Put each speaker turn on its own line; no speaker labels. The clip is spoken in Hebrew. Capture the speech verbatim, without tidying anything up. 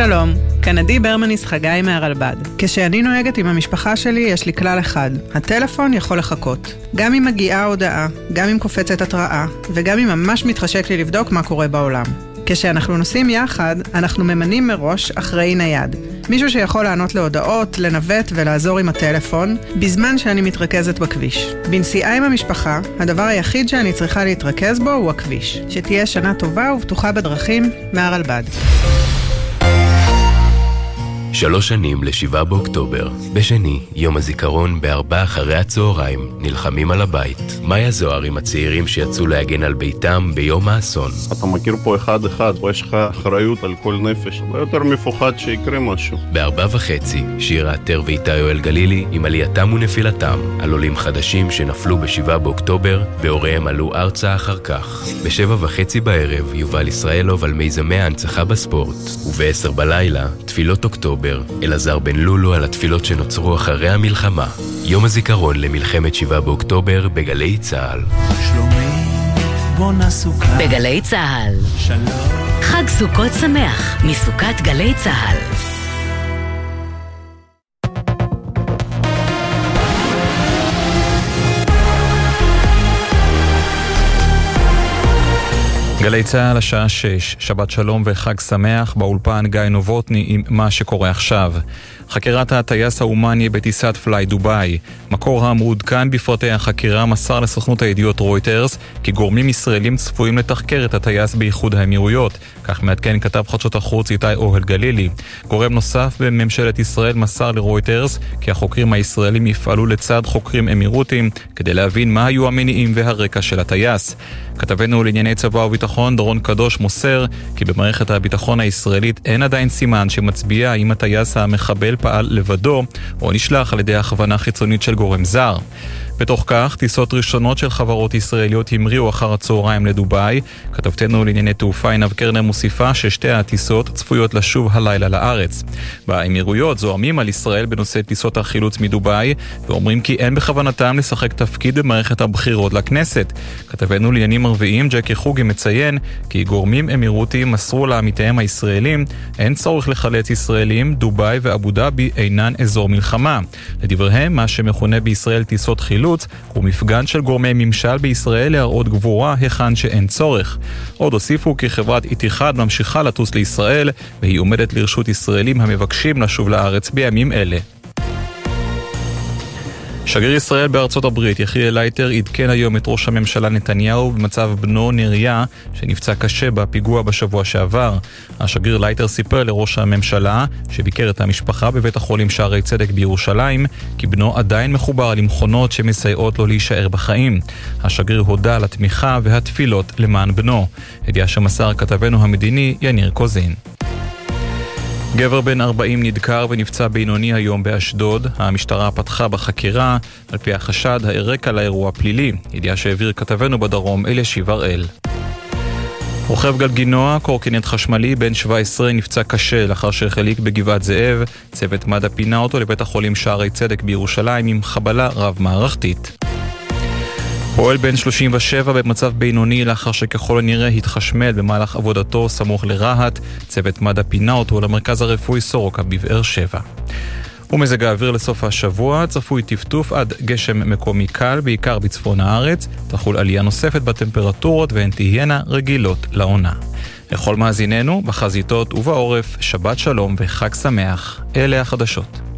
שלום, כאן עדי ברמניס חגי מהרלב"ד. כשאני נוהגת עם המשפחה שלי יש לי כלל אחד, הטלפון יכול לחכות. גם אם מגיעה הודעה, גם אם קופצת התראה, וגם אם ממש מתחשק לי לבדוק מה קורה בעולם. כשאנחנו נוסעים יחד, אנחנו ממנים מראש אחראי נייד. מישהו שיכול לענות להודעות, לנווט ולעזור עם הטלפון, בזמן שאני מתרכזת בכביש. בנסיעה עם המשפחה, הדבר היחיד שאני צריכה להתרכז בו הוא הכביש. שתהיה שנה טובה ובטוחה בדרכים מהרלב"ד.
שלוש שנים לשבעה באוקטובר. בשני, יום הזיכרון בארבע אחרי הצהריים, נלחמים על הבית. מאיה זוהר עם הצעירים שיצאו להגן על ביתם ביום האסון.
אתה מכיר פה אחד אחד, פה יש לך אחריות על כל נפש. לא יותר מפוחד שיקרה משהו.
בארבע וחצי, שירה עטר ואיתי יואל גלילי עם עלייתם ונפילתם, על עולים חדשים שנפלו בשבעה באוקטובר, והוריהם עלו ארצה אחר כך. בשבע וחצי בערב, יובל ישראלוב על מיזמי ההנצחה בספורט. ובעשר בלילה, תפילות אוקטובר. אלעזר בן לולו על התפילות שנוצרו אחרי המלחמה. יום הזיכרון למלחמת שבעה באוקטובר בגלי צהל.
שלומי בונה סוכה
בגלי צהל.
שלום
חג סוכות שמח מסוכת גלי צהל.
גלי צהל השעה שש, שבת שלום וחג שמח, באולפן גיא נובוטני עם מה שקורה עכשיו. חקירת הטייס האומני בטיסת פליי דוביי. מקור המעודכן בפרטי החקירה מסר לסוכנות הידיעות רויטרס כי גורמים ישראלים צפויים לתחקר את הטייס באיחוד האמירויות. כך מעדכן כתב חדשות החוץ איתי אוהל גלילי. גורם נוסף בממשלת ישראל מסר לרויטרס כי החוקרים הישראלים יפעלו לצד חוקרים אמירותים כדי להבין מה היו המניעים והרקע של הטייס. כתבנו לענייני צבא וביטחון דורון קדוש מוסר כי במערכת הביטחון הישראלית אין עדיין סימן שמצביע אם הטייס המחבל פעל לבדו או נשלח על ידי הכוונה חיצונית של גורם זר. בתוך כך, טיסות ראשונות של חברות ישראליות המריאו אחר הצהריים לדוביי. כתבתנו לענייני תעופה עינב קרנר מוסיפה ששתי הטיסות צפויות לשוב הלילה לארץ. באמירויות זועמים על ישראל בנושא טיסות החילוץ מדוביי, ואומרים כי אין בכוונתם לשחק תפקיד במערכת הבחירות לכנסת. כתבנו לעניינים ערביים ג'קי חוגי מציין כי גורמים אמירותיים מסרו לעמיתיהם הישראלים אין צורך לחלץ ישראלים, דוביי ואבו דאבי אינן אזור מלחמה. לדבריהם, מה שמכונה בישראל טיסות חילוץ הוא מפגן של גורמי ממשל בישראל להראות גבורה היכן שאין צורך. עוד הוסיפו כי חברת איתיחד ממשיכה לטוס לישראל והיא עומדת לרשות ישראלים המבקשים לשוב לארץ בימים אלה. שגריר ישראל בארצות הברית יחיאל לייטר עדכן היום את ראש הממשלה נתניהו במצב בנו נריה שנפצע קשה בפיגוע בשבוע שעבר. השגריר לייטר סיפר לראש הממשלה שביקר את המשפחה בבית החולים שערי צדק בירושלים כי בנו עדיין מחובר למכונות שמסייעות לו להישאר בחיים. השגריר הודה על התמיכה והתפילות למען בנו. ידיעה שמסר כתבנו המדיני יניר קוזין. גבר בן ארבעים נדקר ונפצע בינוני היום באשדוד. המשטרה פתחה בחקירה על פי החשד הרקע לאירוע פלילי. ידיעה שהעביר כתבנו בדרום אלישיב הראל. רוכב גלגינוע, קורקינט חשמלי בן שבע עשרה נפצע קשה לאחר שהחליק בגבעת זאב. צוות מד"א פינה אותו לבית החולים שערי צדק בירושלים עם חבלה רב מערכתית. פועל בן שלושים ושבע במצב בינוני לאחר שככל הנראה התחשמל במהלך עבודתו סמוך לרהט. צוות מד"א פינה אותו למרכז הרפואי סורוקה בבאר שבע. ומזג האוויר לסוף השבוע צפוי טפטוף עד גשם מקומי קל בעיקר בצפון הארץ. תחול עלייה נוספת בטמפרטורות והן תהיינה רגילות לעונה. לכל מאזיננו בחזיתות ובעורף שבת שלום וחג שמח. אלה החדשות.